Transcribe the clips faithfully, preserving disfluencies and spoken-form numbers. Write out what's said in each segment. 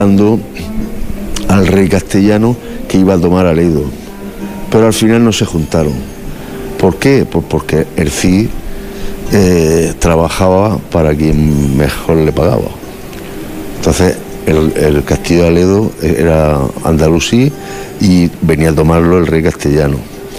al rey castellano que iba a tomar Aledo, pero al final no se juntaron. ¿Por qué? Pues porque el Cid eh, trabajaba para quien mejor le pagaba. Entonces el, el castillo de Aledo era andalusí y venía a tomarlo el rey castellano.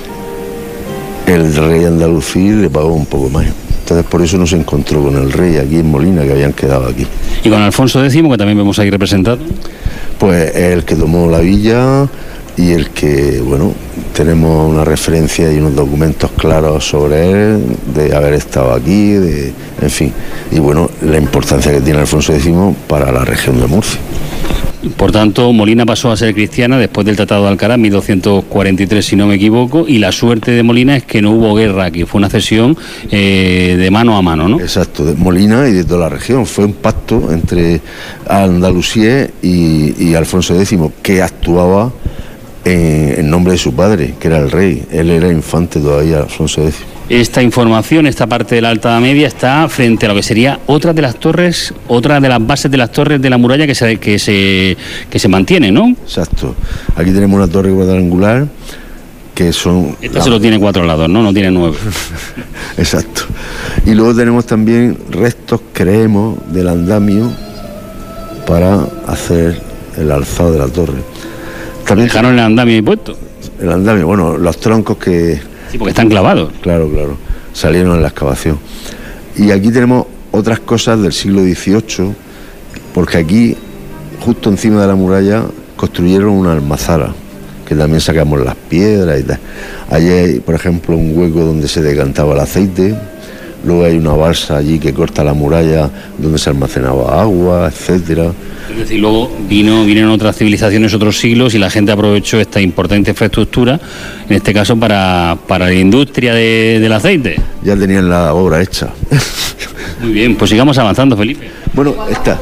El rey andalusí le pagó un poco más. Entonces por eso no se encontró con el rey aquí en Molina, que habían quedado aquí. ¿Y con Alfonso décimo, que también vemos ahí representado? Pues el que tomó la villa y el que, bueno, tenemos una referencia y unos documentos claros sobre él, de haber estado aquí, de, en fin. Y bueno, la importancia que tiene Alfonso décimo para la región de Murcia. Por tanto, Molina pasó a ser cristiana después del Tratado de Alcalá, mil doscientos cuarenta y tres, si no me equivoco, y la suerte de Molina es que no hubo guerra aquí, fue una cesión eh, de mano a mano, ¿no? Exacto, de Molina y de toda la región. Fue un pacto entre Andalucía y, y Alfonso décimo, que actuaba en, en nombre de su padre, que era el rey. Él era infante todavía, Alfonso décimo. Esta información, esta parte de la Alta Media, está frente a lo que sería otra de las torres, otra de las bases de las torres de la muralla que se, que se, que se mantiene, ¿no? Exacto. Aquí tenemos una torre cuadrangular que son... Esta la... solo tiene cuatro lados, ¿no? No tiene nueve. Exacto. Y luego tenemos también restos, creemos, del andamio para hacer el alzado de la torre. También dejaron el andamio ahí puesto. El andamio, bueno, los troncos que... Sí, porque están clavados. Claro, claro. Salieron en la excavación. Y aquí tenemos otras cosas del siglo dieciocho, porque aquí, justo encima de la muralla, construyeron una almazara, que también sacamos las piedras y tal. Allí hay, por ejemplo, un hueco donde se decantaba el aceite. Luego hay una balsa allí que corta la muralla donde se almacenaba agua, etcétera. Es decir, luego vino, vinieron otras civilizaciones, otros siglos, y la gente aprovechó esta importante infraestructura, en este caso para, para la industria de, del aceite. Ya tenían la obra hecha. Muy bien, pues sigamos avanzando, Felipe. Bueno, esta.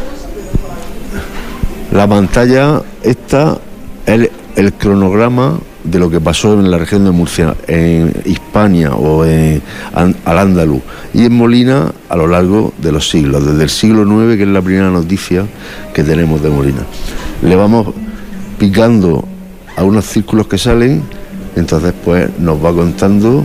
La pantalla, esta, el, el cronograma de lo que pasó en la región de Murcia, en Hispania o en Al-Ándalus y en Molina a lo largo de los siglos, desde el siglo nueve, que es la primera noticia que tenemos de Molina. Le vamos picando a unos círculos que salen, entonces pues nos va contando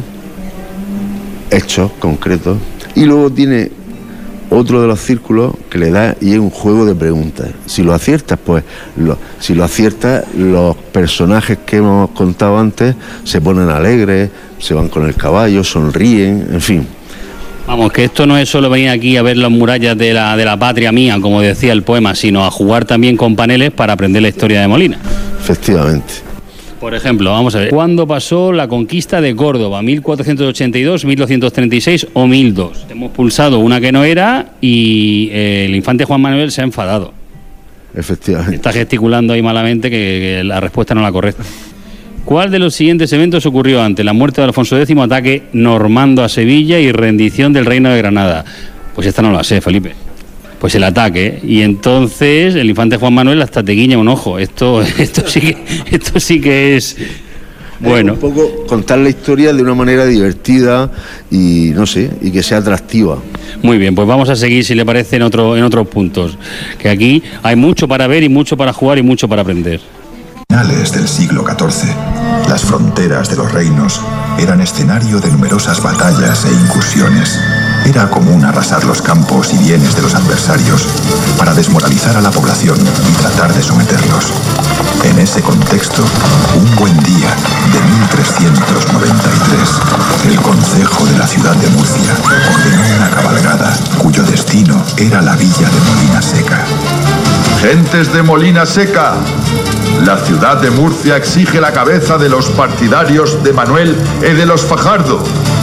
hechos concretos, y luego tiene otro de los círculos que le da y es un juego de preguntas. Si lo aciertas, pues lo, si lo aciertas, los personajes que hemos contado antes se ponen alegres, se van con el caballo, sonríen, en fin. Vamos, que esto no es solo venir aquí a ver las murallas de la, de la patria mía, como decía el poema, sino a jugar también con paneles para aprender la historia de Molina. Efectivamente. Por ejemplo, vamos a ver, ¿cuándo pasó la conquista de Córdoba? ¿mil cuatrocientos ochenta y dos, mil doscientos treinta y seis o mil dos? Hemos pulsado una que no era y eh, el infante Juan Manuel se ha enfadado. Efectivamente. Está gesticulando ahí malamente que, que la respuesta no es la correcta. ¿Cuál de los siguientes eventos ocurrió antes? La muerte de Alfonso décimo, ataque normando a Sevilla y rendición del Reino de Granada. Pues esta no la sé, Felipe. Pues el ataque, y entonces el infante Juan Manuel hasta te guiña un ojo. Esto, esto sí que, esto sí que es bueno. Es un poco contar la historia de una manera divertida y no sé, y que sea atractiva. Muy bien, pues vamos a seguir, si le parece, en otro, en otros puntos. Que aquí hay mucho para ver y mucho para jugar y mucho para aprender. Finales del siglo catorce, las fronteras de los reinos eran escenario de numerosas batallas e incursiones. Era común arrasar los campos y bienes de los adversarios para desmoralizar a la población y tratar de someterlos. En ese contexto, un buen día de mil trescientos noventa y tres, el concejo de la ciudad de Murcia ordenó una cabalgada cuyo destino era la villa de Molina Seca. Gentes de Molina Seca, la ciudad de Murcia exige la cabeza de los partidarios de Manuel e de los Fajardo,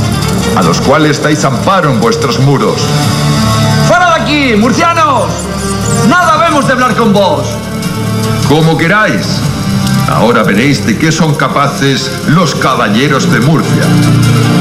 a los cuales dais amparo en vuestros muros. ¡Fuera de aquí, murcianos! ¡Nada vemos de hablar con vos! Como queráis. Ahora veréis de qué son capaces los caballeros de Murcia.